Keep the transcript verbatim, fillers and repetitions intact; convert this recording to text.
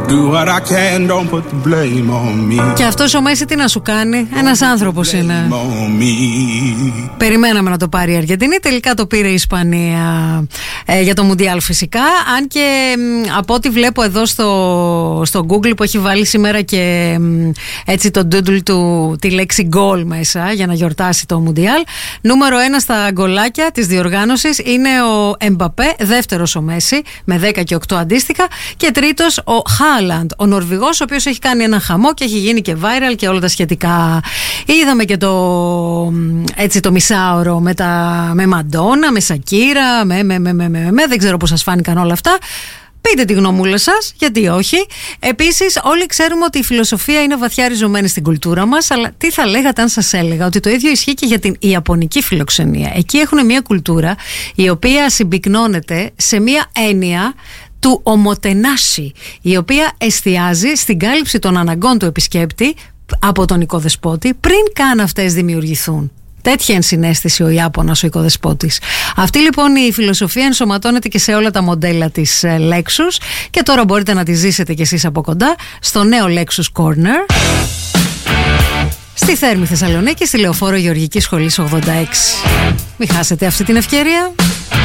Do what I can, don't put the blame on me. Και αυτός ο Μέση τι να σου κάνει, ένας άνθρωπος είναι. Περιμέναμε να το πάρει η Αργεντινή, τελικά το πήρε η Ισπανία ε, για το Μουντιάλ φυσικά. Αν και από ό,τι βλέπω εδώ στο, στο Google που έχει βάλει σήμερα και έτσι το doodle του τη λέξη γκολ μέσα για να γιορτάσει το Μουντιάλ, νούμερο ένα στα γκολάκια της διοργάνωσης είναι ο Εμπαπέ, δεύτερος ο Μέση με δέκα και οκτώ αντίστοιχα και τρίτος ο Χάλαντ, ο Νορβηγός, ο οποίος έχει κάνει ένα χαμό και έχει γίνει και viral και όλα τα σχετικά. Είδαμε και το, έτσι, το μισάωρο με, τα, με Μαντόνα, με Σακύρα, με, με, με, με, με, με, δεν ξέρω πώς σας φάνηκαν όλα αυτά. Πείτε τη γνωμούλα σας, γιατί όχι. Επίσης, όλοι ξέρουμε ότι η φιλοσοφία είναι βαθιά ριζωμένη στην κουλτούρα μας, αλλά τι θα λέγατε αν σας έλεγα ότι το ίδιο ισχύει και για την ιαπωνική φιλοξενία. Εκεί έχουν μια κουλτούρα η οποία συμπυκνώνεται σε μια έννοια του ομοτενάσι, η οποία εστιάζει στην κάλυψη των αναγκών του επισκέπτη από τον οικοδεσπότη πριν καν αυτές δημιουργηθούν. Τέτοια ενσυναίσθηση ο Ιάπωνας ο οικοδεσπότης. Αυτή λοιπόν η φιλοσοφία ενσωματώνεται και σε όλα τα μοντέλα της Lexus και τώρα μπορείτε να τη ζήσετε κι εσείς από κοντά στο νέο Lexus Corner στη Θέρμη Θεσσαλονίκη, στη Λεωφόρο Γεωργικής Σχολής ογδόντα έξι. Μην χάσετε αυτή την ευκαιρία.